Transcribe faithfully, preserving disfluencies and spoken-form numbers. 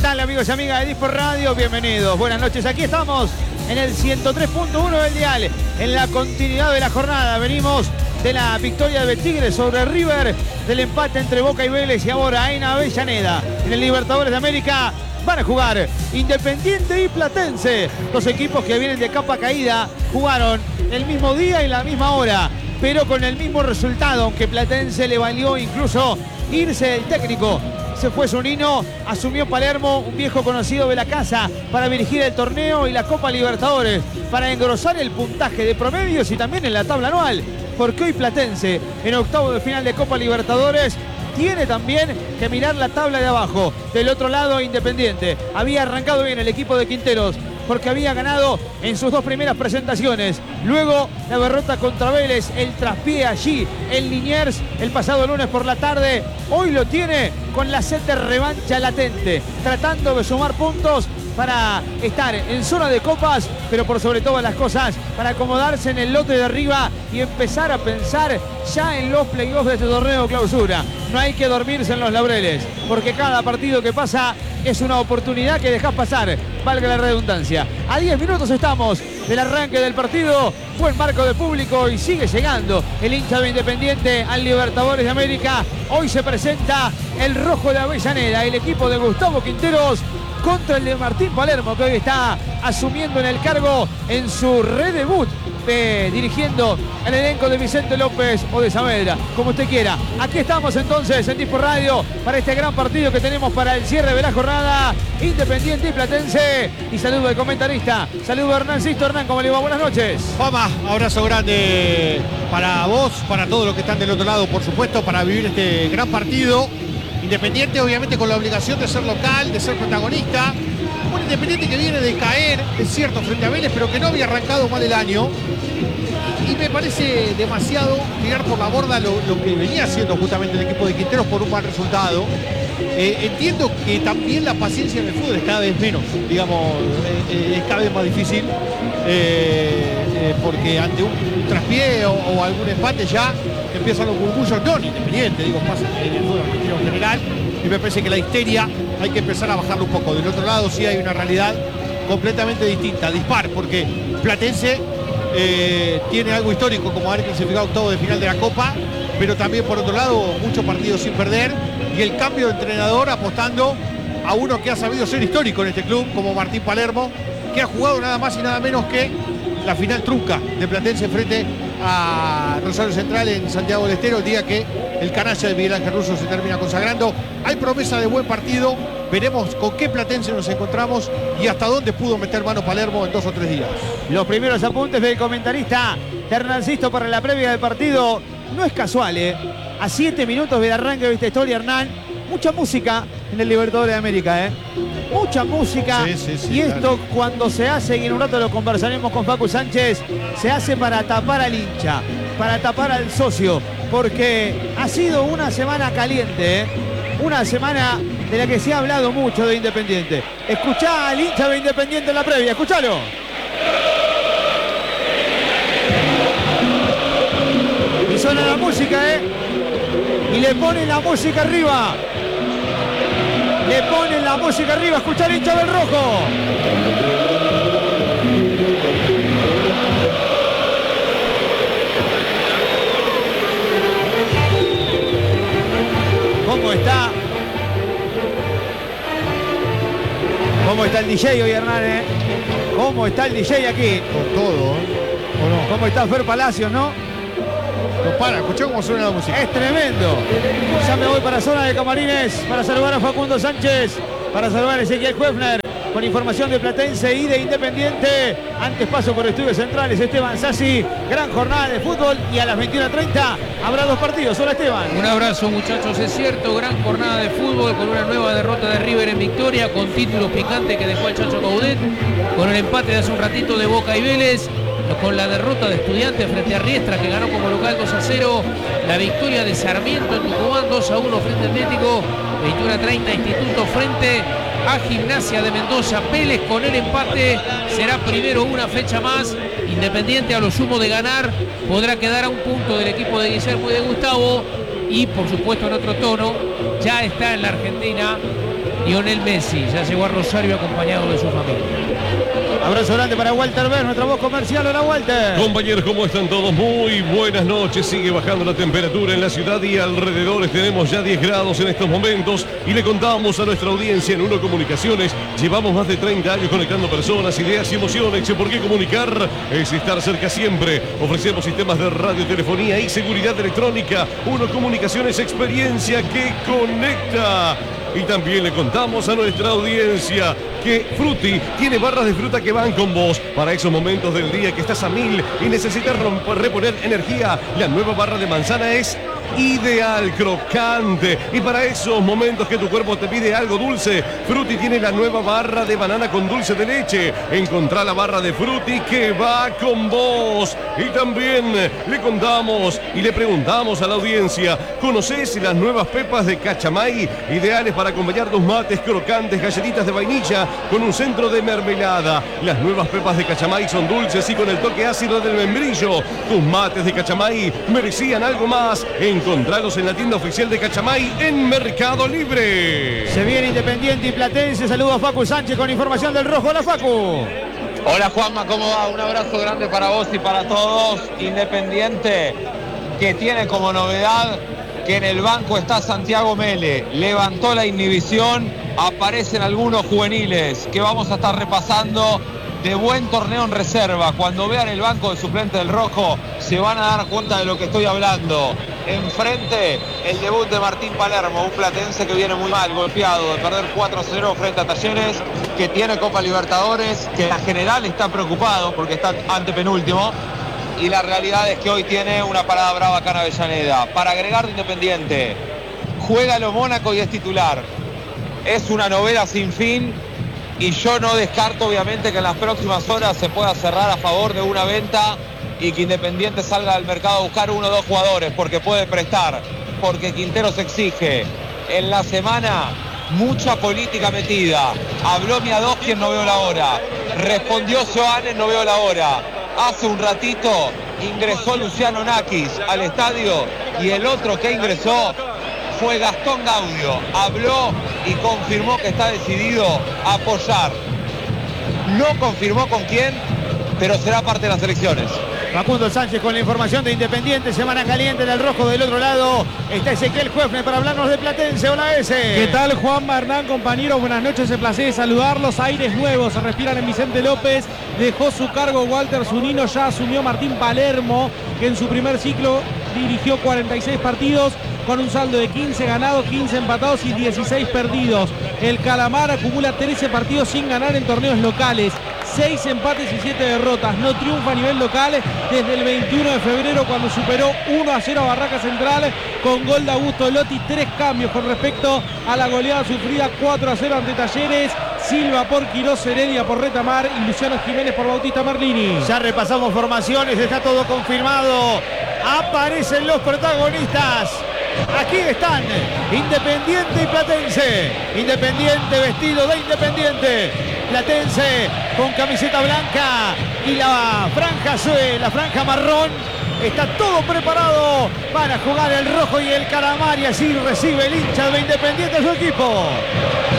tal, amigos y amigas de Dispor Radio? Bienvenidos, buenas noches. Aquí estamos en el ciento tres punto uno del dial, en la continuidad de la jornada. Venimos de la victoria de Tigres sobre River, del empate entre Boca y Vélez, y ahora en Avellaneda, en el Libertadores de América, van a jugar Independiente y Platense. Dos equipos que vienen de capa caída, jugaron el mismo día y la misma hora, pero con el mismo resultado, aunque Platense le valió incluso irse del técnico. Se fue Zunino, asumió Palermo, un viejo conocido de la casa, para dirigir el torneo y la Copa Libertadores, para engrosar el puntaje de promedios y también en la tabla anual, porque hoy Platense, en octavo de final de Copa Libertadores, tiene también que mirar la tabla de abajo. Del otro lado, Independiente. Había arrancado bien el equipo de Quinteros, porque había ganado en sus dos primeras presentaciones. Luego la derrota contra Vélez, el traspié allí en Liniers el pasado lunes por la tarde. Hoy lo tiene con la sed de revancha latente, tratando de sumar puntos para estar en zona de copas, pero por sobre todas las cosas, para acomodarse en el lote de arriba y empezar a pensar ya en los playoffs de este torneo clausura. No hay que dormirse en los laureles, porque cada partido que pasa es una oportunidad que dejás pasar, valga la redundancia. A diez minutos estamos del arranque del partido, buen marco de público y sigue llegando el hincha de Independiente al Libertadores de América. Hoy se presenta el rojo de Avellaneda, el equipo de Gustavo Quinteros, contra el de Martín Palermo, que hoy está asumiendo en el cargo en su redebut, eh, dirigiendo el elenco de Vicente López o de Saavedra, como usted quiera. Aquí estamos entonces en Dispor Radio para este gran partido que tenemos para el cierre de la jornada, Independiente y Platense. Y saludo al comentarista, saludo a Hernán Sisto. Hernán, ¿cómo le va? Buenas noches. Fama, abrazo grande para vos, para todos los que están del otro lado, por supuesto, para vivir este gran partido. Independiente obviamente con la obligación de ser local, de ser protagonista. Un Independiente que viene de caer, es cierto, frente a Vélez, pero que no había arrancado mal el año. Y me parece demasiado tirar por la borda lo, lo que venía haciendo justamente el equipo de Quinteros por un mal resultado. Eh, entiendo que también la paciencia en el fútbol es cada vez menos, digamos, eh, es cada vez más difícil. Eh, eh, porque ante un traspié o, o algún empate ya empiezan los murmullos, no, Independiente, digo, pasa en el fútbol argentino en general, y me parece que la histeria hay que empezar a bajarlo un poco. Del otro lado sí hay una realidad completamente distinta, dispar, porque Platense eh, tiene algo histórico como haber clasificado octavo de final de la Copa, pero también por otro lado muchos partidos sin perder, y el cambio de entrenador apostando a uno que ha sabido ser histórico en este club, como Martín Palermo, que ha jugado nada más y nada menos que la final trunca de Platense frente a Rosario Central en Santiago del Estero, el día que el canalla de Miguel Ángel Russo se termina consagrando. Hay promesa de buen partido, veremos con qué Platense nos encontramos y hasta dónde pudo meter mano Palermo en dos o tres días. Los primeros apuntes del comentarista Hernán Sisto para la previa del partido. No es casual, ¿eh? A siete minutos del arranque de esta historia, Hernán, mucha música en el Libertadores de América, ¿eh? Mucha música, sí, sí, sí, y esto claro, cuando se hace, y en un rato lo conversaremos con Facu Sánchez, se hace para tapar al hincha, para tapar al socio, porque ha sido una semana caliente, ¿eh? Una semana de la que se ha hablado mucho de Independiente. Escuchá al hincha de Independiente en la previa, escuchalo. Y suena la música, ¿eh? Y le ponen la música arriba. Le ponen la música arriba, escuchar el hincha del rojo. ¿Cómo está? ¿Cómo está el D J hoy, Hernán? Eh? ¿Cómo está el D J aquí? Con todo, ¿eh? ¿O no? ¿Cómo está Fer Palacios, no? No para, escuchá cómo suena la música. Es tremendo. Ya me voy para zona de camarines para saludar a Facundo Sánchez, para saludar a Ezequiel Huefner, con información de Platense y de Independiente. Antes paso por Estudios Centrales, Esteban Sassi. Gran jornada de fútbol y a las veintiuna treinta habrá dos partidos. Hola, Esteban. Un abrazo, muchachos. Es cierto, gran jornada de fútbol con una nueva derrota de River en Victoria, con títulos picantes que dejó el Chacho Coudet, con el empate de hace un ratito de Boca y Vélez, con la derrota de Estudiantes frente a Riestra, que ganó como local dos a cero, la victoria de Sarmiento en Tucumán dos a uno frente a Atlético, veintiuna treinta Instituto frente a Gimnasia de Mendoza. Vélez con el empate será primero una fecha más. Independiente, a lo sumo de ganar, podrá quedar a un punto del equipo de Guillermo y de Gustavo, y por supuesto en otro tono, ya está en la Argentina Lionel Messi, ya llegó a Rosario acompañado de su familia. Abrazo grande para Walter Ver, nuestra voz comercial. Hola, Walter. Compañeros, ¿cómo están todos? Muy buenas noches. Sigue bajando la temperatura en la ciudad y alrededores. Tenemos ya diez grados en estos momentos y le contamos a nuestra audiencia en Uno Comunicaciones. Llevamos más de treinta años conectando personas, ideas y emociones. ¿Por qué comunicar? Es estar cerca siempre. Ofrecemos sistemas de radiotelefonía y seguridad electrónica. Uno Comunicaciones, experiencia que conecta. Y también le contamos a nuestra audiencia que Frutti tiene barras de fruta que van con vos para esos momentos del día que estás a mil y necesitas romper, reponer energía. La nueva barra de manzana es ideal, crocante, y para esos momentos que tu cuerpo te pide algo dulce, Frutti tiene la nueva barra de banana con dulce de leche. Encontrá la barra de Frutti que va con vos. Y también le contamos y le preguntamos a la audiencia, ¿conocés las nuevas pepas de Cachamay? Ideales para acompañar tus mates crocantes, galletitas de vainilla con un centro de mermelada. Las nuevas pepas de Cachamay son dulces y con el toque ácido del membrillo. Tus mates de Cachamay merecían algo más. Encontralos en la tienda oficial de Cachamay en Mercado Libre. Se viene Independiente y Platense. Saludos a Facu Sánchez con información del Rojo. Hola, Facu. Hola, Juanma, ¿cómo va? Un abrazo grande para vos y para todos. Independiente, que tiene como novedad que en el banco está Santiago Mele. Levantó la inhibición, aparecen algunos juveniles que vamos a estar repasando de buen torneo en reserva. Cuando vean el banco de suplente del Rojo se van a dar cuenta de lo que estoy hablando. Enfrente el debut de Martín Palermo, un platense que viene muy mal, golpeado de perder cuatro a cero frente a Talleres, que tiene Copa Libertadores, que en general está preocupado porque está antepenúltimo. Y la realidad es que hoy tiene una parada brava acá en Avellaneda. Para agregar de Independiente, juega lo Mónaco y es titular. Es una novela sin fin y yo no descarto obviamente que en las próximas horas se pueda cerrar a favor de una venta y que Independiente salga al mercado a buscar uno o dos jugadores porque puede prestar, porque Quinteros exige. En la semana mucha política metida. Habló Miadoski en No Veo la Hora. Respondió Joanes, No Veo la Hora. Hace un ratito ingresó Luciano Nakis al estadio y el otro que ingresó fue Gastón Gaudio. Habló y confirmó que está decidido a apoyar. No confirmó con quién, pero será parte de las elecciones. Facundo Sánchez con la información de Independiente, semana caliente en el Rojo. Del otro lado está Ezequiel Juefne para hablarnos de Platense. Hola, ese. ¿Qué tal, Juanma, Hernán, compañeros? Buenas noches, el placer de saludarlos. Aires nuevos se respiran en Vicente López. Dejó su cargo Walter Zunino, ya asumió Martín Palermo, que en su primer ciclo dirigió cuarenta y seis partidos con un saldo de quince ganados, quince empatados y dieciséis perdidos. El Calamar acumula trece partidos sin ganar en torneos locales, seis empates y siete derrotas. No triunfa a nivel local desde el veintiuno de febrero, cuando superó uno a cero a Barraca Central con gol de Augusto Lotti. Tres cambios con respecto a la goleada sufrida cuatro a cero ante Talleres. Silva por Quirós, Heredia por Retamar y Luciano Jiménez por Bautista Merlini. Ya repasamos formaciones, está todo confirmado. Aparecen los protagonistas. Aquí están Independiente y Platense. Independiente vestido de Independiente. Platense con camiseta blanca y la franja, la franja marrón. Está todo preparado para jugar el Rojo y el Calamar, y así recibe el hincha de Independiente a su equipo.